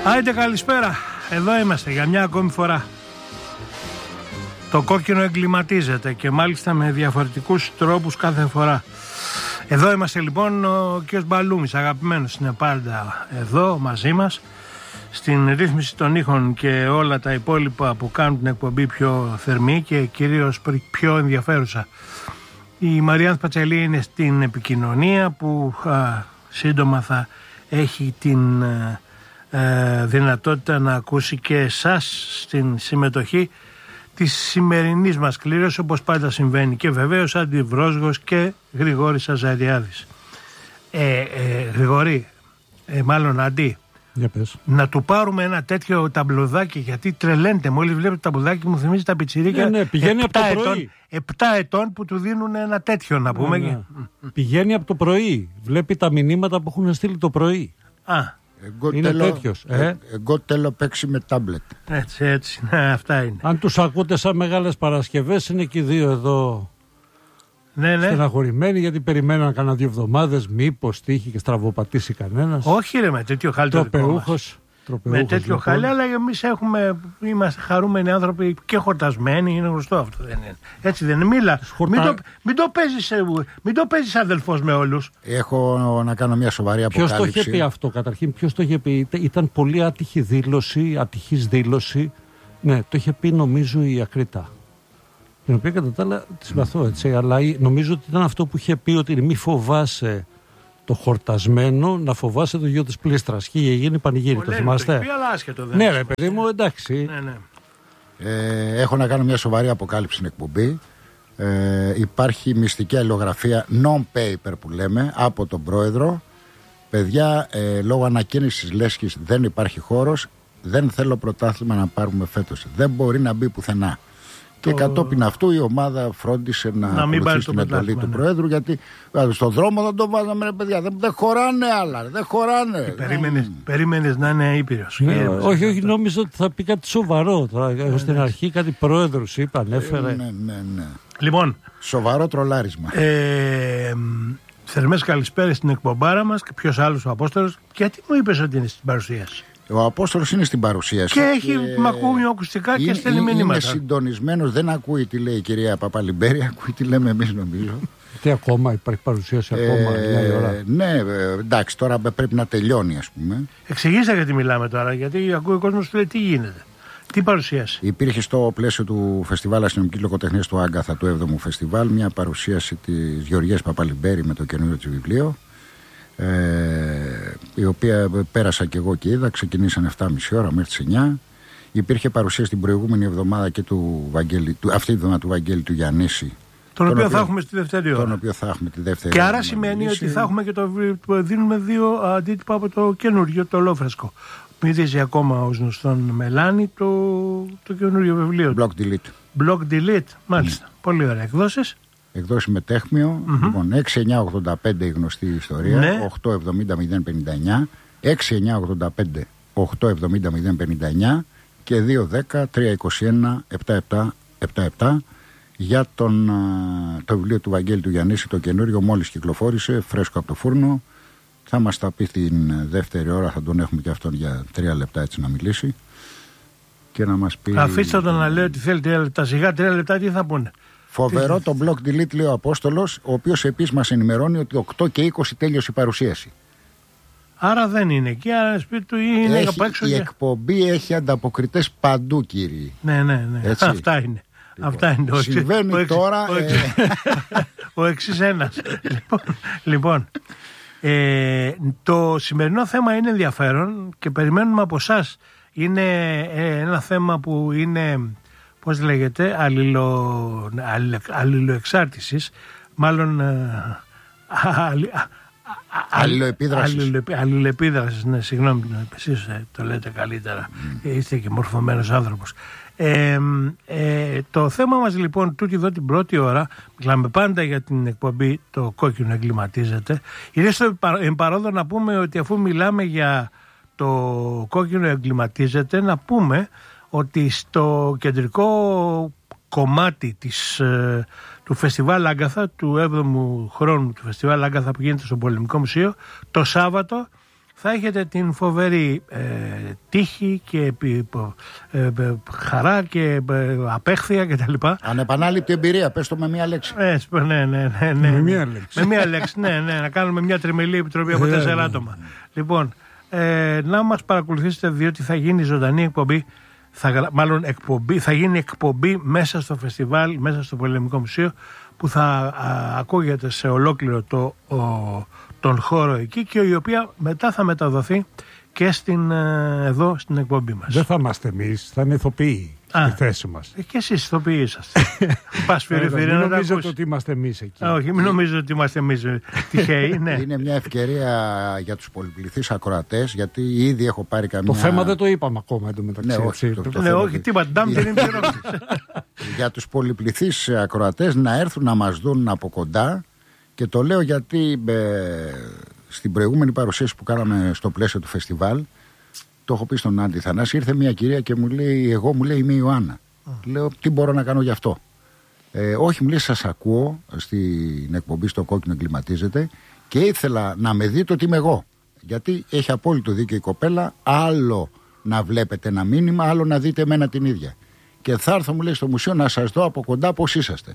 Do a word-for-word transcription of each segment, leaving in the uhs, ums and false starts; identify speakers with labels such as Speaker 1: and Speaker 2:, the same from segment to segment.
Speaker 1: Άιντε καλησπέρα, εδώ είμαστε για μια ακόμη φορά. Το κόκκινο εγκληματίζεται και μάλιστα με διαφορετικούς τρόπους κάθε φορά. Εδώ είμαστε λοιπόν, ο κ. Μπαλούμης, αγαπημένος, είναι πάντα εδώ μαζί μας, στην ρύθμιση των ήχων και όλα τα υπόλοιπα που κάνουν την εκπομπή πιο θερμή και κυρίως πιο ενδιαφέρουσα. Η Μαριάνθ Πατσελή είναι στην επικοινωνία που α, σύντομα θα έχει την α, α, δυνατότητα να ακούσει και εσάς στην συμμετοχή της σημερινής μας κλήρωσης, όπως πάντα συμβαίνει, και βεβαίως Αντιβρόσγος και Γρηγόρης Αζαριάδης. Ε, ε, Γρηγόρη, ε, μάλλον Αντί,
Speaker 2: για πες.
Speaker 1: Να του πάρουμε ένα τέτοιο ταμπλουδάκι, γιατί τρελαίνεται. Μόλις βλέπω το ταμπλουδάκι μου θυμίζει τα πιτσιρίκια.
Speaker 2: Ναι, ναι, πηγαίνει από το
Speaker 1: ετών,
Speaker 2: πρωί.
Speaker 1: επτά ετών που του δίνουν ένα τέτοιο, να πούμε.
Speaker 2: Ναι, ναι. Πηγαίνει από το πρωί. Βλέπει τα μηνύματα που έχουν στείλει το πρωί.
Speaker 1: Α,
Speaker 2: εγώ είναι τέλο, τέτοιος. Ε?
Speaker 3: Εγώ θέλω παίξει με τάμπλετ.
Speaker 1: Έτσι, έτσι. Ναι, αυτά είναι.
Speaker 2: Αν τους ακούτε σαν Μεγάλες Παρασκευές, είναι και οι δύο εδώ. Ναι, ναι. Στεναχωρημένοι, γιατί περιμέναν κανένα δύο εβδομάδες, μήπως τύχει και στραβοπατήσει κανένας.
Speaker 1: Όχι, ρε, με τέτοιο χάλι το δικό μας. Με τέτοιο λοιπόν. Χάλι, αλλά εμείς έχουμε, είμαστε χαρούμενοι άνθρωποι και χορτασμένοι, είναι γνωστό αυτό, δεν είναι. Έτσι δεν είναι, μίλα. Χορτα... Μην, το, μην, το παίζεις, μην το παίζεις αδελφός με όλους.
Speaker 3: Έχω να κάνω μια σοβαρή αποκάλυψη.
Speaker 2: Ποιος το είχε πει αυτό, καταρχήν, ποιος το είχε πει? Ήταν πολύ άτυχη δήλωση, ατυχής δήλωση. Ναι, το είχε πει νομίζω η Ακρίτα. Την οποία κατά τα άλλα τη συμπαθώ, έτσι, αλλά νομίζω ότι ήταν αυτό που είχε πει, ότι μη φοβάσαι το χορτασμένο, να φοβάσαι το γιο της πλήστρας. Και είχε γίνει πανηγύρι, το θυμάστε?
Speaker 1: Το πει, αλλά άσχετο, δεν
Speaker 2: ναι, ρε παιδί μου, εντάξει.
Speaker 1: Ναι, ναι.
Speaker 3: Ε, έχω να κάνω μια σοβαρή αποκάλυψη στην εκπομπή. Ε, υπάρχει μυστική αλληλογραφία non-paper που λέμε από τον πρόεδρο. Παιδιά, ε, λόγω ανακαίνησης λέσχης δεν υπάρχει χώρος. Δεν θέλω πρωτάθλημα να πάρουμε φέτος. Δεν μπορεί να μπει πουθενά. Και το... κατόπιν αυτού η ομάδα φρόντισε να, να ακολουθήσει την εντολή του ναι. Προέδρου, γιατί στον δρόμο θα το βάζαμε, ρε παιδιά. Δεν, δεν χωράνε άλλα, δεν χωράνε.
Speaker 1: Περίμενες, mm. περίμενες να είναι ήπειρος.
Speaker 2: Ναι, ναι, όχι, όχι, νόμιζα ότι θα πει κάτι σοβαρό. Τώρα, ναι, στην ναι. αρχή κάτι πρόεδρος είπε, ανέφερε.
Speaker 3: Ναι, ναι, ναι.
Speaker 1: Λοιπόν,
Speaker 3: σοβαρό τρολάρισμα.
Speaker 1: Ε, θερμές καλησπέρες στην εκπομπάρα μας και ποιος άλλος, ο Απόστολος. Γιατί μου είπες ότι είναι στην παρουσίαση?
Speaker 3: Ο Απόστολος είναι στην παρουσίαση.
Speaker 1: Και έχει και... μακούμι ακουστικά και στέλνει μηνύματα.
Speaker 3: Είναι συντονισμένος, δεν ακούει τι λέει η κυρία Παπαλιμπέρη, ακούει τι λέμε εμείς, νομίζω.
Speaker 2: Τι ακόμα, υπάρχει παρουσίαση ακόμα, ε, ώρα.
Speaker 3: Ναι, εντάξει, τώρα πρέπει να τελειώνει, ας πούμε.
Speaker 1: Εξηγήστε γιατί μιλάμε τώρα, γιατί ακούει ο κόσμος του λέει τι γίνεται. Τι παρουσίαση?
Speaker 3: Υπήρχε στο πλαίσιο του Φεστιβάλ Αστυνομικής Λογοτεχνίας του Άγκαθα, του έβδομου Φεστιβάλ, μια παρουσίαση της Γεωργίας Παπαλιμπέρη με το καινούριο της βιβλίο. Ε, η οποία πέρασα και εγώ και είδα, ξεκινήσαν επτά και μισή ώρα μέχρι τις εννιά. Υπήρχε παρουσίαση την προηγούμενη εβδομάδα και του Βαγγέλη, του, αυτή τη εβδομάδα του Βαγγέλη του Γιαννίση,
Speaker 1: τον, τον οποίο, οποίο θα έχουμε στη δεύτερη ώρα.
Speaker 3: Τον οποίο θα έχουμε τη δεύτερη
Speaker 1: και
Speaker 3: ώρα.
Speaker 1: άρα σημαίνει Γιαννίση. Ότι θα έχουμε και το, δίνουμε δύο αντίτυπα από το καινούριο, το Λόφρεσκο. Μυθίζει ακόμα ως γνωστόν Μελάνη το, το καινούριο βιβλίο.
Speaker 3: Block Delete.
Speaker 1: Block Delete, μάλιστα. Mm. Πολύ ωραία. Εκδόσεις.
Speaker 3: Εκδόσεις με τέχμιο. Mm-hmm. Λοιπόν, έξι εννιά ογδόντα πέντε η γνωστή ιστορία.
Speaker 1: Ναι.
Speaker 3: οκτώ εβδομήντα μηδέν πενήντα εννιά. έξι εννιά ογδόντα πέντε οκτώ εβδομήντα μηδέν πενήντα εννιά και δύο δέκα τρία είκοσι ένα επτά επτά επτά επτά για τον, το βιβλίο του Βαγγέλη του Γιαννίση, το καινούριο, μόλις κυκλοφόρησε, φρέσκο από το φούρνο. Θα μας τα πει την δεύτερη ώρα, θα τον έχουμε και αυτόν για τρία λεπτά έτσι να μιλήσει και να μας πει...
Speaker 1: Αφήστε τον να λέει ότι θέλει τρία λεπτά, σιγά τρία λεπτά τι θα πούνε.
Speaker 3: Φοβερό το Block Delete, λέει ο Απόστολος, ο οποίος επίσης μας ενημερώνει ότι οκτώ και είκοσι τέλειωσε η παρουσίαση.
Speaker 1: Άρα δεν είναι εκεί, άρα σπίτι του είναι
Speaker 3: έχει,
Speaker 1: από έξω.
Speaker 3: Η
Speaker 1: και...
Speaker 3: εκπομπή έχει ανταποκριτές παντού, κύριοι.
Speaker 1: Ναι, ναι, ναι. Έτσι. Αυτά είναι. Λοιπόν, αυτά είναι.
Speaker 3: Συμβαίνει ο εξ... τώρα...
Speaker 1: Ο, εξ... ε... ο εξής ένας. λοιπόν, λοιπόν ε, το σημερινό θέμα είναι ενδιαφέρον και περιμένουμε από εσάς. Είναι ε, ένα θέμα που είναι... πώς λέγεται, αλληλο, αλληλο, αλληλοεξάρτησης, μάλλον α, αλλη, α,
Speaker 3: αλληλοεπίδρασης.
Speaker 1: Αλληλο, αλληλοεπίδρασης, ναι, συγγνώμη, εσείς το λέτε καλύτερα, mm. είστε και μορφωμένος άνθρωπος. Ε, ε, το θέμα μας λοιπόν, τούτη εδώ την πρώτη ώρα, μιλάμε πάντα για την εκπομπή «Το κόκκινο εγκληματίζεται». Είναι στο εμπαρόδο να πούμε ότι αφού μιλάμε για το κόκκινο εγκληματίζεται, να πούμε ότι στο κεντρικό κομμάτι της, ε, του Φεστιβάλ Άγκαθα, του έβδομου χρόνου του Φεστιβάλ Άγκαθα που γίνεται στο Πολεμικό Μουσείο, το Σάββατο θα έχετε την φοβερή ε, τύχη και επί, ε, ε, χαρά και ε, απέχθεια κτλ.
Speaker 3: Ανεπανάληπτη εμπειρία, πες το με μία λέξη.
Speaker 1: Ε, ναι, ναι, ναι, ναι.
Speaker 2: Με μία λέξη.
Speaker 1: Με μία λέξη, ναι, ναι, να κάνουμε μια τριμελή επιτροπή από τέσσερα άτομα. Λοιπόν, ε, να μας παρακολουθήσετε, διότι θα γίνει ζωντανή εκπομπή, θα, μάλλον εκπομπή, θα γίνει εκπομπή μέσα στο φεστιβάλ, μέσα στο Πολεμικό Μουσείο, που θα α, ακούγεται σε ολόκληρο το, ο, τον χώρο εκεί και η οποία μετά θα μεταδοθεί και στην, εδώ στην εκπομπή μας.
Speaker 2: Δεν θα είμαστε εμείς, θα είναι ηθοποιοί στη θέση μας.
Speaker 1: Ε, και εσείς ηθοποιοί είσαστε. Πας φυρί-φυρί να τα ακούσεις.
Speaker 2: Μην νομίζετε ότι είμαστε εμείς εκεί.
Speaker 1: Όχι, μην νομίζετε ότι είμαστε εμείς τυχαίοι. Ναι.
Speaker 3: Είναι μια ευκαιρία για τους πολυπληθείς ακροατές, γιατί ήδη έχω πάρει καμία...
Speaker 2: Το θέμα δεν το είπαμε ακόμα εντωμεταξύ.
Speaker 3: Ναι, όχι, το, το
Speaker 1: ναι, όχι, τι παντάμ δεν είναι
Speaker 3: για τους πολυπληθείς ακροατές να έρθουν να μας δουν από κοντά, και το λέω γιατί ε, στην προηγούμενη παρουσίαση που κάναμε στο πλαίσιο του φεστιβάλ, το έχω πει στον Άντι Θανάση, ήρθε μια κυρία και μου λέει, εγώ μου λέει είμαι η Ιωάννα. Mm. Λέω, τι μπορώ να κάνω γι' αυτό. Ε, όχι, μου λέει, σας ακούω στην εκπομπή στο Κόκκινο Εγκληματίζεται και ήθελα να με δείτε ότι είμαι εγώ. Γιατί έχει απόλυτο δίκιο η κοπέλα, άλλο να βλέπετε ένα μήνυμα, άλλο να δείτε εμένα την ίδια. Και θα έρθω, μου λέει, στο μουσείο να σας δω από κοντά πώς είσαστε.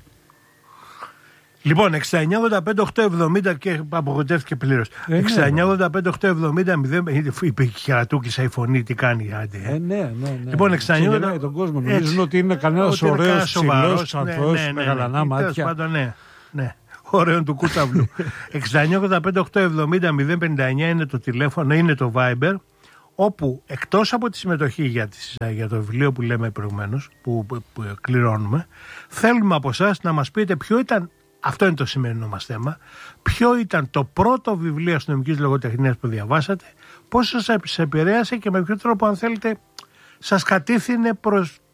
Speaker 1: Λοιπόν, εξήντα εννιά ογδόντα πέντε οκτακόσια εβδομήντα και απογοητεύτηκε πλήρως.
Speaker 2: Ε,
Speaker 1: εξήντα εννιά ογδόντα πέντε οκτακόσια εβδομήντα μηδέν, είπε η Χερατούκησα η φωνή, τι κάνει, άντε.
Speaker 2: Ε, ναι, ναι, ναι.
Speaker 1: Λοιπόν, εξήντα εννιά ογδόντα...
Speaker 2: τον κόσμο. Νομίζουν ότι είναι κανένας ωραίος, ψηλός, ξανθός,
Speaker 1: ναι, ναι,
Speaker 2: με γαλανά
Speaker 1: ναι,
Speaker 2: μάτια.
Speaker 1: Τέλος πάντων, ναι, ναι. Ωραίον του Κούτσαβλου. εξήντα εννιά ογδόντα πέντε οκτακόσια εβδομήντα μηδέν πενήντα εννιά είναι το τηλέφωνο, είναι το Viber, όπου εκτός από τη συμμετοχή για, τις, για το βιβλίο που λέμε προηγουμένως, που, που, που κληρώνουμε, θέλουμε από εσάς να μας πείτε ποιο ήταν. Αυτό είναι το σημερινό μας θέμα. Ποιο ήταν το πρώτο βιβλίο αστυνομικής λογοτεχνίας που διαβάσατε, πώς σας επηρέασε και με ποιο τρόπο, αν θέλετε, σας κατήφθηνε προς